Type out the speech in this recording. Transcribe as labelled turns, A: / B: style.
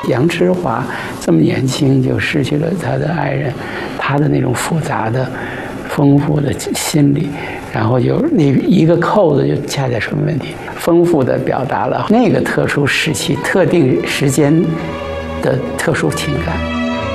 A: 杨之华这么年轻就失去了他的爱人，他的那种复杂的、丰富的心理，然后就那一个扣子就恰恰说明问题，丰富地表达了那个特殊时期、特定时间的特殊情感。